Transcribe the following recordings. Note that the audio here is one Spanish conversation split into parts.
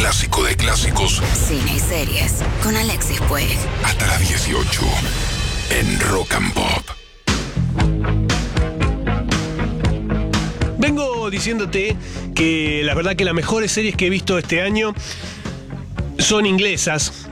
clásico de clásicos. Cine y series con Alexis Puig. Hasta las 18 en Rock and Pop. Vengo diciéndote que la verdad que las mejores series que he visto este año son inglesas,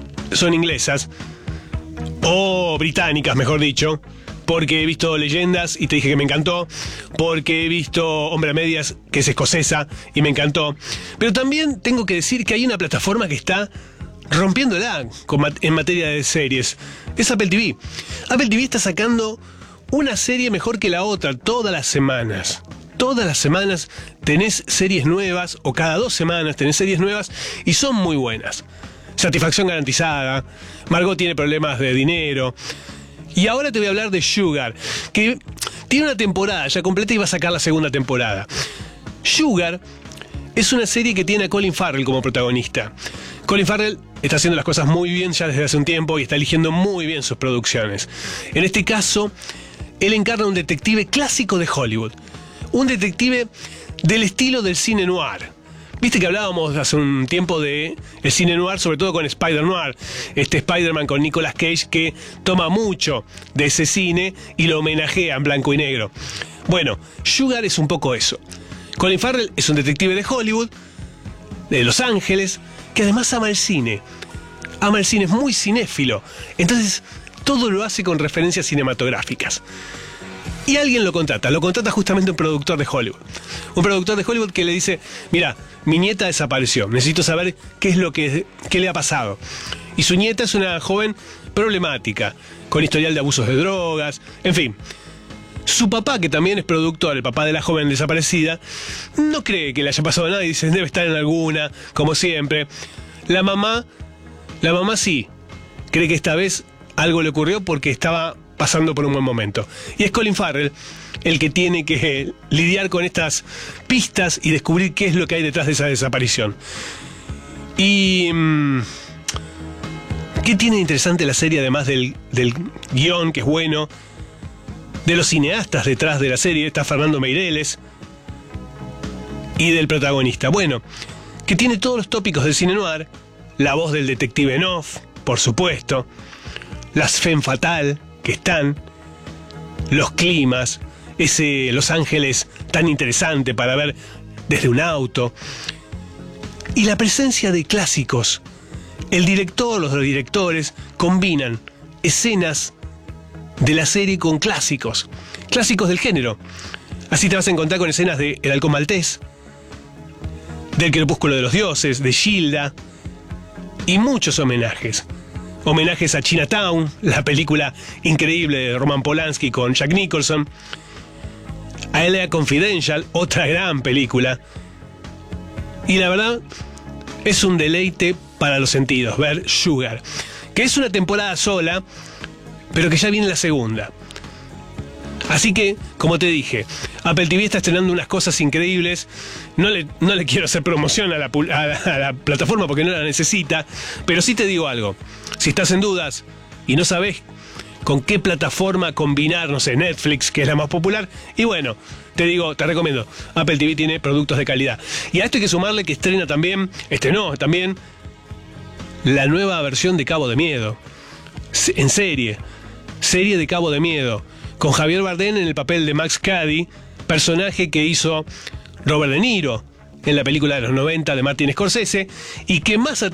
o británicas, mejor dicho, porque he visto Leyendas y te dije que me encantó, porque he visto Hombre a Medias, que es escocesa, y me encantó. Pero también tengo que decir que hay una plataforma que está rompiéndola en materia de series. Es Apple TV. Apple TV está sacando una serie mejor que la otra todas las semanas. Todas las semanas tenés series nuevas, o cada 2 semanas tenés series nuevas, y son muy buenas. Satisfacción garantizada. Margot tiene problemas de dinero. Y ahora te voy a hablar de Sugar, que tiene una temporada ya completa y va a sacar la segunda temporada. Sugar es una serie que tiene a Colin Farrell como protagonista. Colin Farrell está haciendo las cosas muy bien ya desde hace un tiempo y está eligiendo muy bien sus producciones. En este caso, él encarna un detective clásico de Hollywood. Un detective del estilo del cine noir. Viste que hablábamos hace un tiempo de el cine noir, sobre todo con Spider-Noir, este Spider-Man con Nicolas Cage que toma mucho de ese cine y lo homenajea en blanco y negro. Bueno, Sugar es un poco eso. Colin Farrell es un detective de Hollywood, de Los Ángeles, que además ama el cine. Ama el cine, es muy cinéfilo. Entonces, todo lo hace con referencias cinematográficas. Y alguien lo contrata justamente un productor de Hollywood. Un productor de Hollywood que le dice, mira, mi nieta desapareció, necesito saber qué le ha pasado. Y su nieta es una joven problemática, con historial de abusos de drogas, en fin. Su papá, que también es productor, el papá de la joven desaparecida, no cree que le haya pasado nada y dice, debe estar en alguna, como siempre. La mamá sí, cree que esta vez algo le ocurrió porque estaba pasando por un buen momento. Y es Colin Farrell el que tiene que lidiar con estas pistas y descubrir qué es lo que hay detrás de esa desaparición. Y ¿qué tiene de interesante la serie además del guión, que es bueno? De los cineastas detrás de la serie, está Fernando Meireles, y del protagonista. Bueno, que tiene todos los tópicos del cine noir, la voz del detective en off, por supuesto, las femme fatale que están, los climas, ese Los Ángeles tan interesante para ver desde un auto, y la presencia de clásicos. El director, los directores combinan escenas de la serie con clásicos del género. Así te vas a encontrar con escenas de El Halcón Maltés, del Crepúsculo de los Dioses, de Gilda, y muchos homenajes a Chinatown, la película increíble de Roman Polanski con Jack Nicholson, a L.A. Confidential, otra gran película. Y la verdad, es un deleite para los sentidos ver Sugar, que es una temporada sola, pero que ya viene la segunda. Así que, como te dije, Apple TV está estrenando unas cosas increíbles. No le quiero hacer promoción a la plataforma porque no la necesita, pero sí te digo algo. Si estás en dudas y no sabes con qué plataforma combinar, no sé, Netflix, que es la más popular, y bueno, te recomiendo, Apple TV tiene productos de calidad. Y a esto hay que sumarle que estrenó también la nueva versión de Cabo de Miedo, en serie de Cabo de Miedo, con Javier Bardem en el papel de Max Cady, personaje que hizo Robert De Niro en la película de los 90 de Martin Scorsese, y que más